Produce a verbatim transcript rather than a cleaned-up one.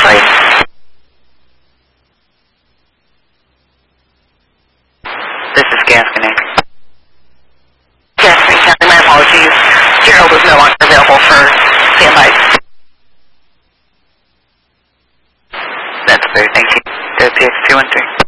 three. This is Gascony. Gascony County, my apologies. Gerald is no longer available for standby. That's clear, thank you. Go P X two one three.